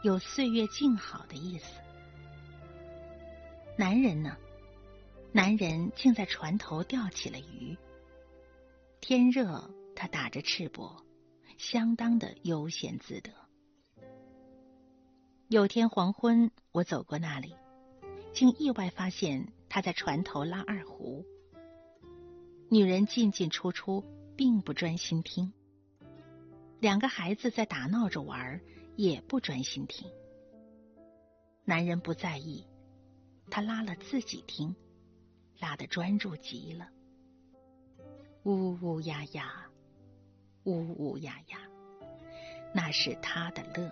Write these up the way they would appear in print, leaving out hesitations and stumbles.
有岁月静好的意思。男人呢？男人竟在船头钓起了鱼。天热，他打着赤膊，相当的悠闲自得。有天黄昏，我走过那里，竟意外发现他在船头拉二胡。女人进进出出，并不专心听。两个孩子在打闹着玩，也不专心听。男人不在意，他拉了自己听，拉得专注极了。呜呜呀呀，呜呜呀呀，那是他的乐。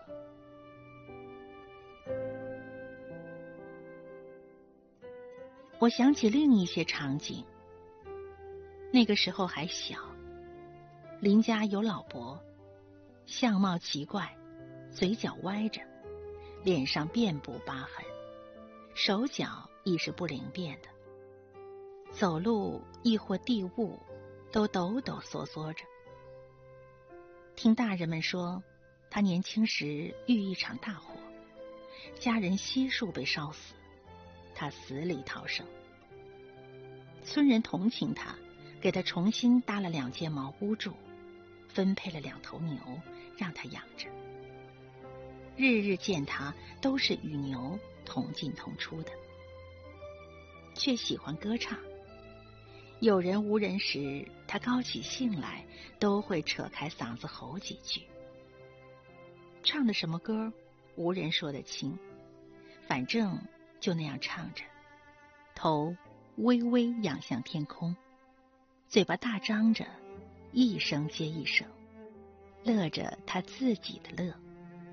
我想起另一些场景。那个时候还小，邻家有老伯，相貌奇怪，嘴角歪着，脸上遍布疤痕，手脚亦是不灵便的，走路亦或地物都抖抖嗦嗦着。听大人们说，他年轻时遇一场大火，家人悉数被烧死，他死里逃生。村人同情他，给他重新搭了2间茅屋住，分配了2头牛让他养着。日日见他都是与牛同进同出的，却喜欢歌唱。有人无人时，他高起兴来，都会扯开嗓子吼几句。唱的什么歌，无人说得清，反正就那样唱着，头微微仰向天空，嘴巴大张着，一声接一声，乐着他自己的乐。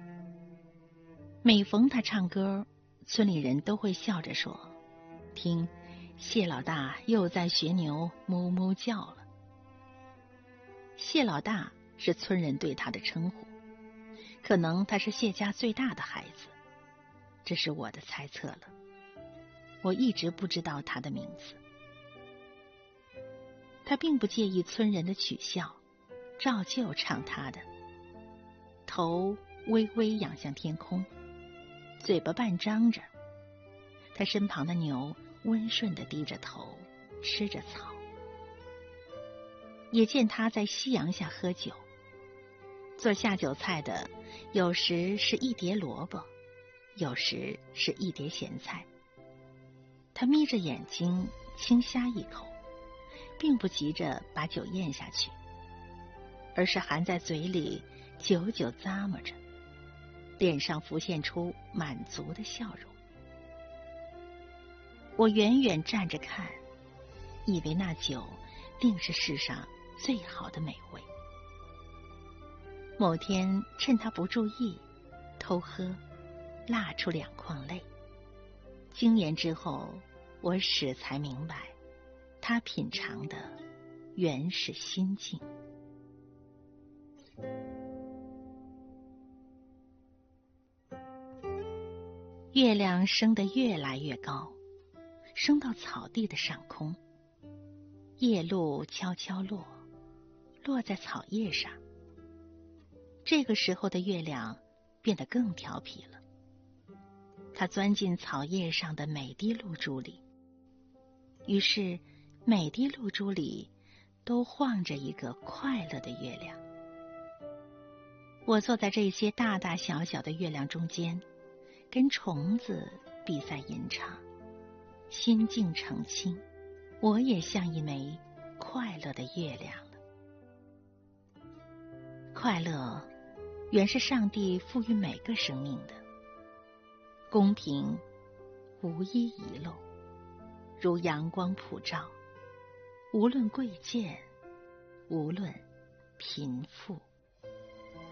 每逢他唱歌，村里人都会笑着说：“听，谢老大又在学牛哞哞叫了。”谢老大是村人对他的称呼，可能他是谢家最大的孩子，这是我的猜测了。我一直不知道他的名字。他并不介意村人的取笑，照旧唱他的，头微微仰向天空，嘴巴半张着。他身旁的牛温顺地低着头，吃着草。也见他在夕阳下喝酒，做下酒菜的有时是一碟萝卜，有时是一碟咸菜。他眯着眼睛轻呷一口，并不急着把酒咽下去，而是含在嘴里久久咂摸着，脸上浮现出满足的笑容。我远远站着看，以为那酒定是世上最好的美味。某天趁他不注意，偷喝，辣出2眶泪。经年之后，我始才明白，他品尝的原是心境。月亮升得越来越高，升到草地的上空，夜露悄悄落，落在草叶上。这个时候的月亮变得更调皮了，它钻进草叶上的每滴露珠里，于是每滴露珠里都晃着一个快乐的月亮。我坐在这些大大小小的月亮中间，跟虫子比赛吟唱，心境澄清，我也像一枚快乐的月亮了。快乐原是上帝赋予每个生命的，公平无一遗漏，如阳光普照，无论贵贱，无论贫富。